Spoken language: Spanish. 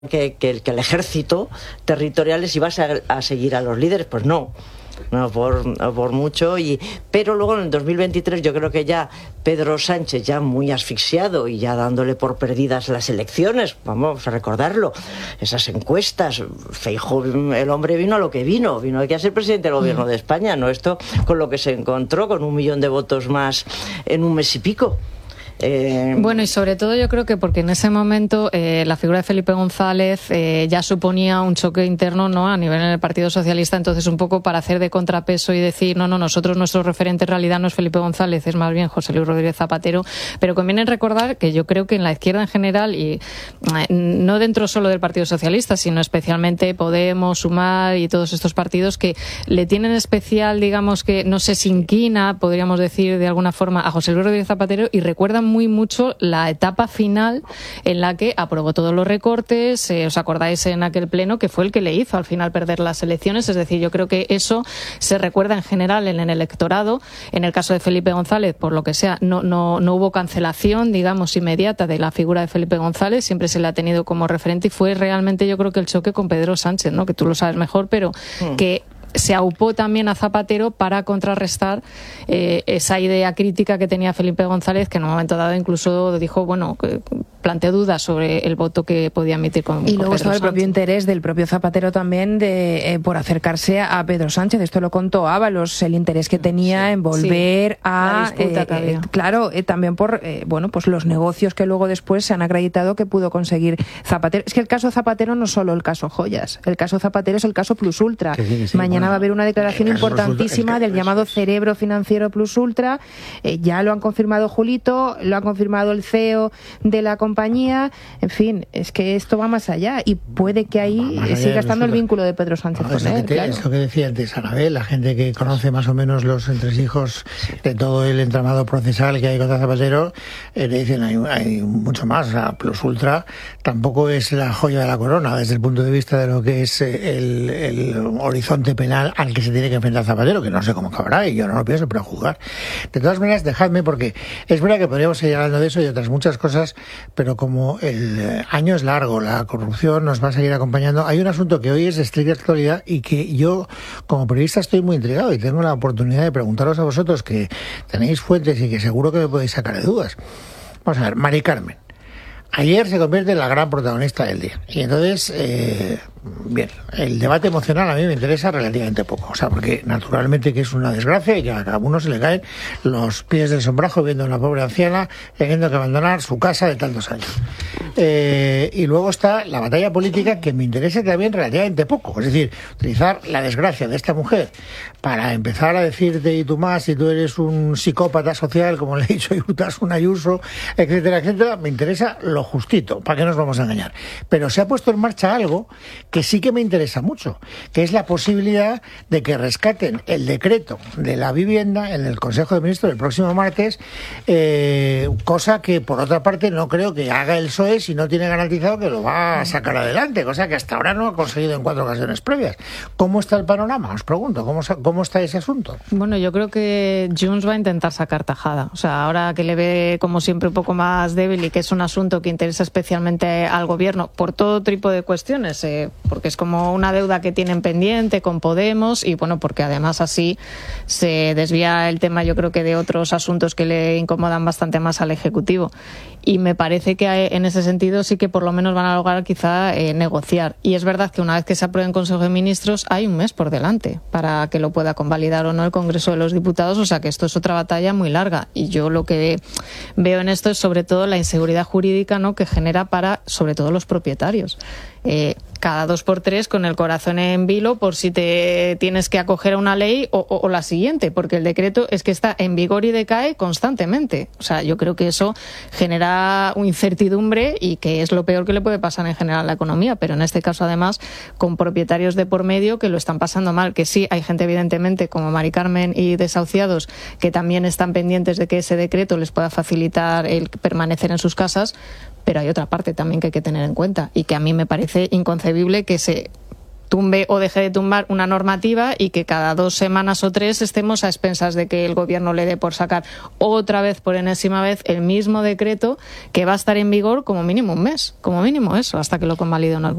que el ejército territorial les iba a seguir a los líderes. Pues no por mucho, pero luego en el 2023 yo creo que ya Pedro Sánchez, ya muy asfixiado y ya dándole por perdidas las elecciones, vamos a recordarlo, esas encuestas, Feijóo, el hombre vino a lo que vino aquí a ser presidente del gobierno de España, no esto con lo que se encontró, con 1 millón de votos más en un mes y pico. Bueno, y sobre todo yo creo que porque en ese momento la figura de Felipe González ya suponía un choque interno, ¿no?, a nivel en el Partido Socialista, entonces un poco para hacer de contrapeso y decir, no, nosotros nuestro referente en realidad no es Felipe González, es más bien José Luis Rodríguez Zapatero, pero conviene recordar que yo creo que en la izquierda en general, y no dentro solo del Partido Socialista, sino especialmente Podemos, Sumar y todos estos partidos que le tienen especial, digamos que, no sé si inquina, podríamos decir de alguna forma, a José Luis Rodríguez Zapatero, y recuerdan muy mucho la etapa final en la que aprobó todos los recortes, os acordáis en aquel pleno que fue el que le hizo al final perder las elecciones, es decir, yo creo que eso se recuerda en general en el electorado. En el caso de Felipe González, por lo que sea, no hubo cancelación, digamos, inmediata de la figura de Felipe González, siempre se le ha tenido como referente y fue realmente yo creo que el choque con Pedro Sánchez, ¿no?, que tú lo sabes mejor, pero que se aupó también a Zapatero para contrarrestar esa idea crítica que tenía Felipe González, que en un momento dado incluso dijo, planteó dudas sobre el voto que podía emitir con Y luego Pedro estaba el propio Sánchez. interés del propio Zapatero también por acercarse a Pedro Sánchez. Esto lo contó Ábalos, el interés que tenía en volver la disputa que había. claro, también por pues los negocios que luego después se han acreditado que pudo conseguir Zapatero. Es que el caso Zapatero no es solo el caso Joyas, el caso Zapatero es el caso Plus Ultra. Mañana va a haber una declaración importantísima del llamado cerebro financiero Plus Ultra. Ya lo han confirmado Julito, lo ha confirmado el CEO de la compañía. En fin, es que esto va más allá y puede que ahí siga estando el vínculo de Pedro Sánchez con él. Es lo que decía antes Anabel, la gente que conoce más o menos los entresijos de todo el entramado procesal que hay contra Zapatero, le dicen hay mucho más. La Plus Ultra tampoco es la joya de la corona desde el punto de vista de lo que es el horizonte penal al que se tiene que enfrentar Zapatero, que no sé cómo acabará y yo no lo pienso prejuzgar. De todas maneras, dejadme, porque es verdad que podríamos seguir hablando de eso y otras muchas cosas, pero como el año es largo, la corrupción nos va a seguir acompañando, hay un asunto que hoy es de estricta actualidad y que yo, como periodista, estoy muy intrigado y tengo la oportunidad de preguntaros a vosotros, que tenéis fuentes y que seguro que me podéis sacar de dudas. Vamos a ver, Mari Carmen. Ayer se convierte en la gran protagonista del día. Y entonces, bien, el debate emocional a mí me interesa relativamente poco. O sea, porque naturalmente que es una desgracia y que a cada uno se le caen los pies del sombrajo viendo a una pobre anciana teniendo que abandonar su casa de tantos años. Y luego está la batalla política, que me interesa también relativamente poco. Es decir, utilizar la desgracia de esta mujer para empezar a decirte y tú más, y tú eres un psicópata social, como le he dicho, y un Ayuso, etcétera, etcétera, me interesa lo justito, ¿para qué nos vamos a engañar? Pero se ha puesto en marcha algo que sí que me interesa mucho, que es la posibilidad de que rescaten el decreto de la vivienda en el Consejo de Ministros el próximo martes, cosa que por otra parte no creo que haga el PSOE si no tiene garantizado que lo va a sacar adelante, cosa que hasta ahora no ha conseguido en 4 ocasiones previas. ¿Cómo está el panorama? Os pregunto, ¿cómo está ese asunto? Bueno, yo creo que Junts va a intentar sacar tajada. O sea, ahora que le ve como siempre un poco más débil y que es un asunto que interesa especialmente al gobierno por todo tipo de cuestiones, porque es como una deuda que tienen pendiente con Podemos y bueno, porque además así se desvía el tema, yo creo que de otros asuntos que le incomodan bastante más al Ejecutivo. Y me parece que en ese sentido sí que por lo menos van a lograr quizá negociar. Y es verdad que una vez que se apruebe en Consejo de Ministros hay un mes por delante para que lo pueda convalidar o no el Congreso de los Diputados, o sea que esto es otra batalla muy larga. Y yo lo que veo en esto es sobre todo la inseguridad jurídica, ¿no?, que genera para sobre todo los propietarios. Cada 2x3 con el corazón en vilo por si te tienes que acoger a una ley o la siguiente, porque el decreto es que está en vigor y decae constantemente. O sea, yo creo que eso genera incertidumbre y que es lo peor que le puede pasar en general a la economía, pero en este caso además con propietarios de por medio que lo están pasando mal, que sí, hay gente evidentemente como Mari Carmen y desahuciados que también están pendientes de que ese decreto les pueda facilitar el permanecer en sus casas, pero hay otra parte también que hay que tener en cuenta y que a mí me parece inconcebible que se tumbe o deje de tumbar una normativa y que cada 2 semanas o 3 estemos a expensas de que el gobierno le dé por sacar otra vez, por enésima vez, el mismo decreto que va a estar en vigor como mínimo un mes, como mínimo eso, hasta que lo convalide en algún